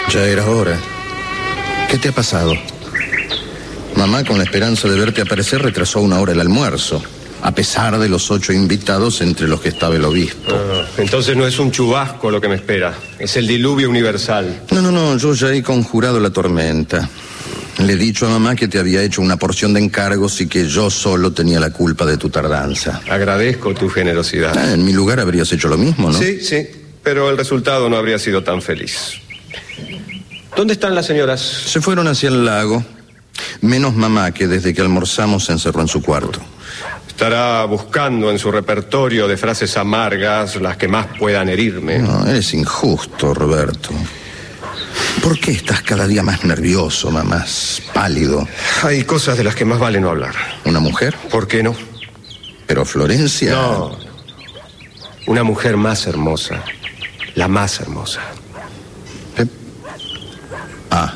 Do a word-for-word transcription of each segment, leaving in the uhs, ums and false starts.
Ya era hora. ¿Qué te ha pasado? Mamá, con la esperanza de verte aparecer, retrasó una hora el almuerzo, a pesar de los ocho invitados entre los que estaba el obispo. Ah, entonces no es un chubasco lo que me espera, es el diluvio universal. No, no, no, yo ya he conjurado la tormenta. Le he dicho a mamá que te había hecho una porción de encargos y que yo solo tenía la culpa de tu tardanza. Agradezco tu generosidad. Ah, en mi lugar habrías hecho lo mismo, ¿no? Sí, sí, pero el resultado no habría sido tan feliz. ¿Dónde están las señoras? Se fueron hacia el lago. Menos mamá, que desde que almorzamos se encerró en su cuarto. Estará buscando en su repertorio de frases amargas las que más puedan herirme. No, eres injusto, Roberto. ¿Por qué estás cada día más nervioso, más pálido? Hay cosas de las que más vale no hablar. ¿Una mujer? ¿Por qué no? Pero Florencia... No, una mujer más hermosa. La más hermosa. ¿Eh? Ah.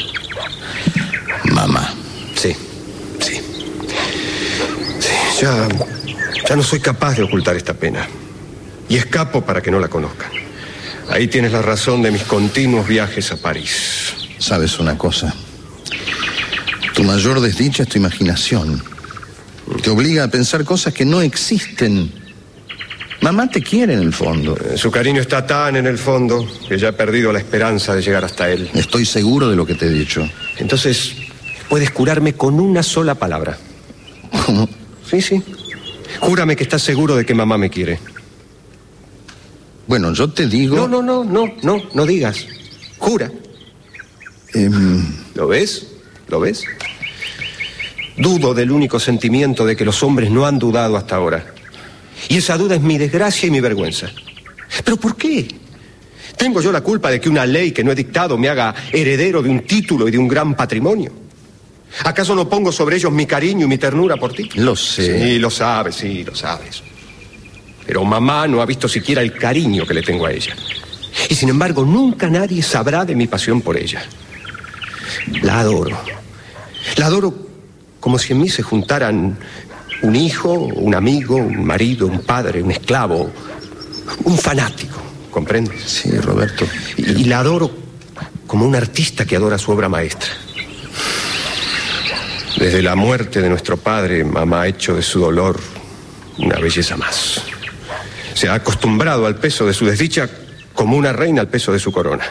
Mamá. Sí, sí. Sí, ya... Ya no soy capaz de ocultar esta pena. Y escapo para que no la conozcan. Ahí tienes la razón de mis continuos viajes a París. ¿Sabes una cosa? Tu mayor desdicha es tu imaginación. Te obliga a pensar cosas que no existen. Mamá te quiere en el fondo. Su cariño está tan en el fondo que ya he perdido la esperanza de llegar hasta él. Estoy seguro de lo que te he dicho. Entonces, puedes curarme con una sola palabra. ¿Cómo? Sí, sí. Júrame que estás seguro de que mamá me quiere. Bueno, yo te digo... No, no, no, no, no, no digas. Jura. Eh... ¿Lo ves? ¿Lo ves? Dudo del único sentimiento de que los hombres no han dudado hasta ahora. Y esa duda es mi desgracia y mi vergüenza. ¿Pero por qué? ¿Tengo yo la culpa de que una ley que no he dictado me haga heredero de un título y de un gran patrimonio? ¿Acaso no pongo sobre ellos mi cariño y mi ternura por ti? Lo sé. Sí, lo sabes, sí, lo sabes. Pero mamá no ha visto siquiera el cariño que le tengo a ella. Y sin embargo, nunca nadie sabrá de mi pasión por ella. La adoro. La adoro como si en mí se juntaran un hijo, un amigo, un marido, un padre, un esclavo, un fanático, ¿comprendes? Sí, Roberto. Y, y la adoro como un artista que adora su obra maestra. Desde la muerte de nuestro padre, mamá ha hecho de su dolor una belleza más. Se ha acostumbrado al peso de su desdicha como una reina al peso de su corona.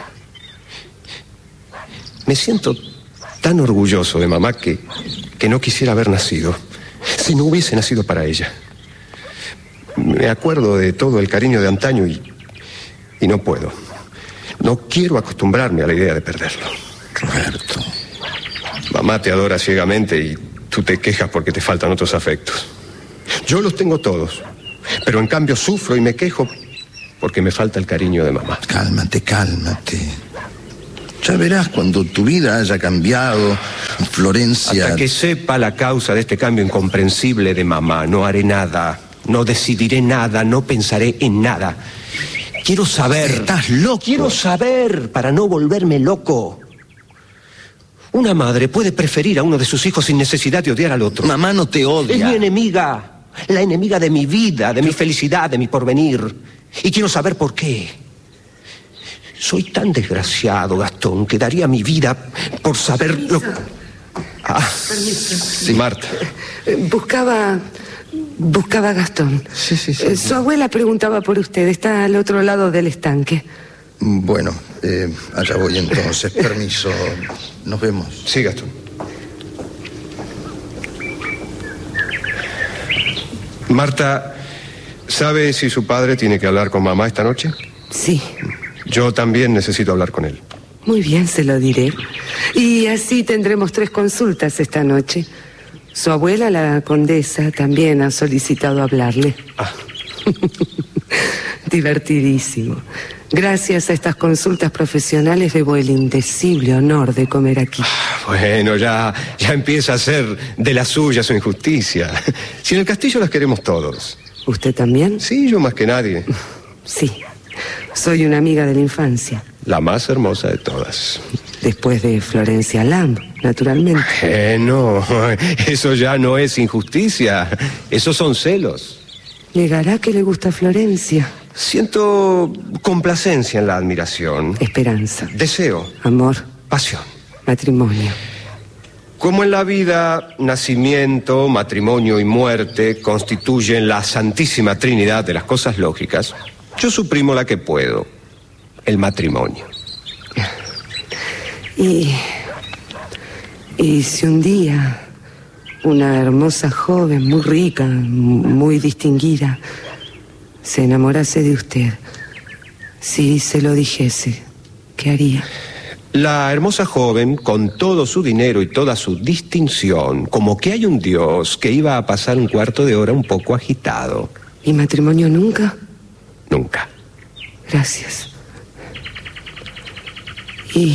Me siento tan orgulloso de mamá que, que no quisiera haber nacido, si no hubiese nacido para ella. Me acuerdo de todo el cariño de antaño y, y no puedo. No quiero acostumbrarme a la idea de perderlo. Roberto. Mamá te adora ciegamente y tú te quejas porque te faltan otros afectos. Yo los tengo todos. Pero en cambio sufro y me quejo porque me falta el cariño de mamá. Cálmate, cálmate. Ya verás cuando tu vida haya cambiado, Florencia... Hasta que sepa la causa de este cambio incomprensible de mamá, no haré nada, no decidiré nada, no pensaré en nada. Quiero saber... Estás loco. Quiero saber para no volverme loco. Una madre puede preferir a uno de sus hijos sin necesidad de odiar al otro. Mamá no te odia. Es mi enemiga. La enemiga de mi vida, de mi felicidad, de mi porvenir. Y quiero saber por qué. Soy tan desgraciado, Gastón, que daría mi vida por saber lo... Ah, Permiso. Sí, Marta. Buscaba... Buscaba a Gastón. Sí, sí, sí. Eh, Su abuela preguntaba por usted. Está al otro lado del estanque. Bueno, eh, allá voy entonces. Permiso. Nos vemos. Sí, Gastón. Marta, ¿sabe si su padre tiene que hablar con mamá esta noche? Sí. Yo también necesito hablar con él. Muy bien, se lo diré. Y así tendremos tres consultas esta noche. Su abuela, la condesa, también ha solicitado hablarle. Ah. Divertidísimo. Gracias a estas consultas profesionales debo el indecible honor de comer aquí. Bueno, ya, ya empieza a ser de la suya su injusticia. Si en el castillo las queremos todos. ¿Usted también? Sí, yo más que nadie. Sí. Soy una amiga de la infancia. La más hermosa de todas. Después de Florencia Lamb, naturalmente. Eh, no, eso ya no es injusticia. Esos son celos. Negará que le gusta Florencia. Siento complacencia en la admiración. Esperanza. Deseo. Amor. Pasión. Matrimonio. Como en la vida, nacimiento, matrimonio y muerte constituyen la santísima trinidad de las cosas lógicas, yo suprimo la que puedo, el matrimonio. Y... y si un día una hermosa joven, muy rica, muy distinguida, se enamorase de usted, si se lo dijese, ¿qué haría? La hermosa joven, con todo su dinero y toda su distinción, como que hay un Dios que iba a pasar un cuarto de hora un poco agitado. ¿Y matrimonio nunca? Nunca. Gracias. Y...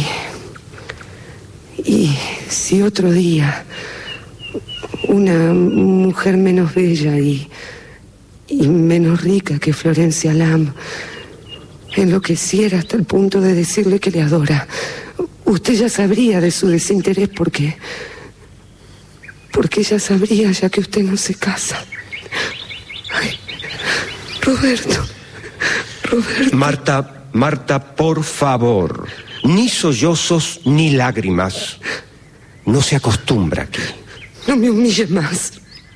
y si otro día una mujer menos bella y, y menos rica que Florencia Lamb enloqueciera hasta el punto de decirle que le adora, usted ya sabría de su desinterés porque... porque ella sabría ya que usted no se casa. Ay, Roberto, Roberto. Marta, Marta, por favor, ni sollozos ni lágrimas. No se acostumbra aquí. No me humille más.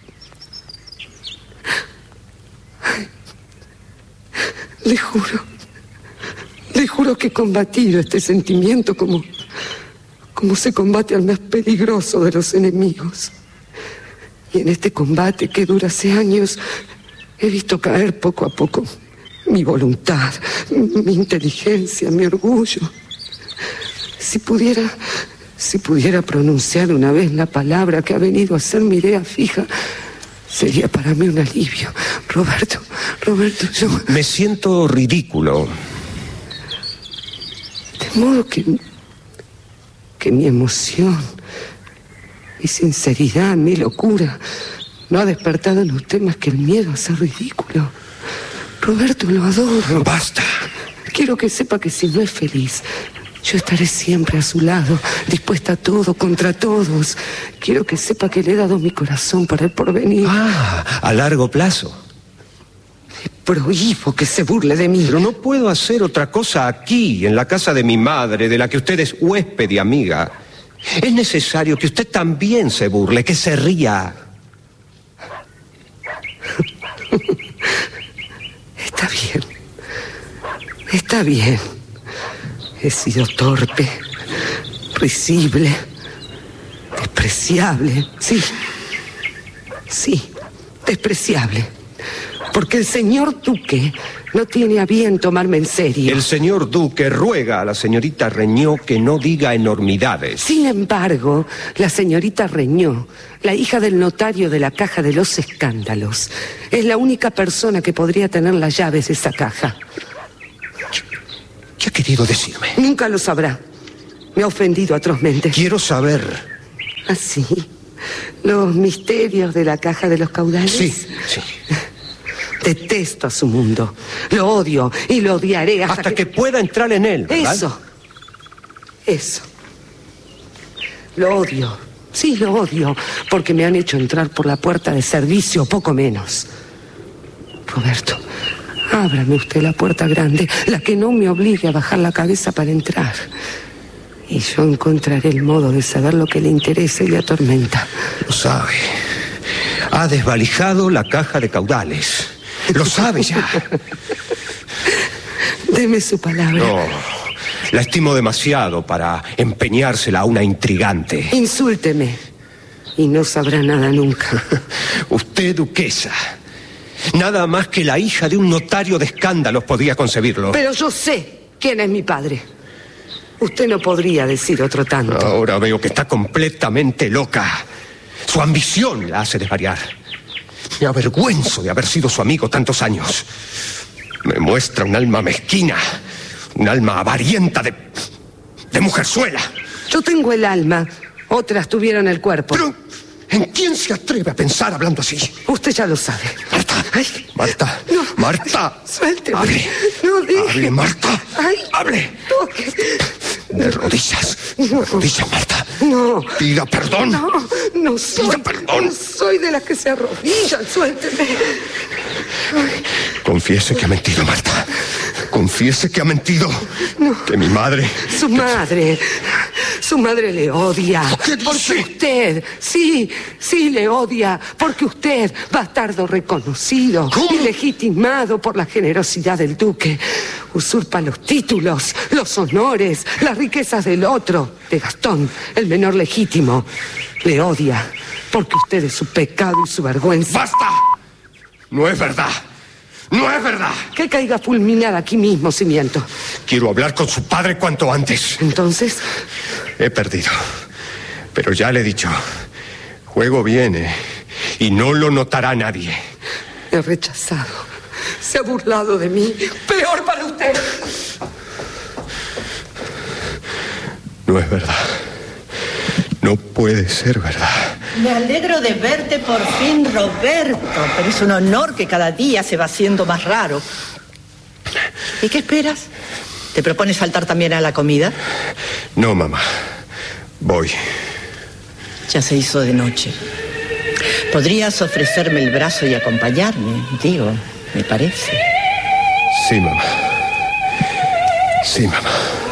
Ay, le juro... Le juro que he combatido este sentimiento como, como se combate al más peligroso de los enemigos. Y en este combate que dura hace años, he visto caer poco a poco mi voluntad, mi inteligencia, mi orgullo. Si pudiera, si pudiera pronunciar una vez la palabra que ha venido a ser mi idea fija, sería para mí un alivio. Roberto, Roberto, yo... Me siento ridículo. De modo que, que mi emoción, mi sinceridad, mi locura, no ha despertado en usted más que el miedo a ser ridículo. Roberto, lo adoro. Basta. Quiero que sepa que si no es feliz, yo estaré siempre a su lado, dispuesta a todo, contra todos. Quiero que sepa que le he dado mi corazón para el porvenir. Ah, a largo plazo. Prohíbo que se burle de mí. Pero no puedo hacer otra cosa aquí, en la casa de mi madre, de la que usted es huésped y amiga. Es necesario que usted también se burle, que se ría. Está bien. Está bien. He sido torpe, risible, despreciable. Sí. Sí, despreciable. Porque el señor Duque no tiene a bien tomarme en serio. El señor Duque ruega a la señorita Reñó que no diga enormidades. Sin embargo, la señorita Reñó, la hija del notario de la Caja de los Escándalos, es la única persona que podría tener las llaves de esa caja. ¿Qué ha querido decirme? Nunca lo sabrá. Me ha ofendido atrozmente. Quiero saber. ¿Así? ¿Los misterios de la Caja de los Caudales? Sí, sí. Detesto a su mundo. Lo odio y lo odiaré hasta, hasta que... que pueda entrar en él, ¿verdad? Eso. Eso. Lo odio. Sí, lo odio. Porque me han hecho entrar por la puerta de servicio, poco menos. Roberto, ábrame usted la puerta grande, la que no me obligue a bajar la cabeza para entrar. Y yo encontraré el modo de saber lo que le interesa y le atormenta. Lo sabe. Ha desvalijado la caja de caudales. Lo sabe ya. Deme su palabra. No, la estimo demasiado para empeñársela a una intrigante. Insúlteme y no sabrá nada nunca. Usted, duquesa, nada más que la hija de un notario de escándalos podía concebirlo. Pero yo sé quién es mi padre. Usted no podría decir otro tanto. Ahora veo que está completamente loca. Su ambición la hace desvariar. Me avergüenzo de haber sido su amigo tantos años. Me muestra un alma mezquina, un alma avarienta de... de mujerzuela. Yo tengo el alma, otras tuvieron el cuerpo. Pero, ¿en quién se atreve a pensar hablando así? Usted ya lo sabe. Marta, Ay, Marta, no, Marta. Suélteme. Hable, no deje. hable, Marta. Ay, hable. Toque. De rodillas, No. de rodillas, Marta. No. Diga perdón. No, no soy. Diga perdón. No soy de las que se arrodillan. Suélteme. Ay. Confiese que ha mentido, Marta. Confiese que ha mentido. No. Que mi madre... Su madre... Su madre le odia. ¿Qué dice? Porque usted, sí, sí le odia. Porque usted, bastardo reconocido y legitimado por la generosidad del duque, usurpa los títulos, los honores, las riquezas del otro, de Gastón, el menor legítimo. Le odia porque usted es su pecado y su vergüenza. ¡Basta! No es verdad. ¡No es verdad! Que caiga fulminada aquí mismo, Cimiento. Quiero hablar con su padre cuanto antes. Entonces... He perdido. Pero ya le he dicho, juego viene y no lo notará nadie. Me ha rechazado. Se ha burlado de mí. Peor para usted. No es verdad. No puede ser verdad. Me alegro de verte por fin, Roberto. Pero es un honor que cada día se va haciendo más raro. ¿Y qué esperas? ¿Te propones faltar también a la comida? No, mamá. Voy. Ya se hizo de noche. Podrías ofrecerme el brazo y acompañarme, digo, me parece. Sí, mamá. Sí, mamá.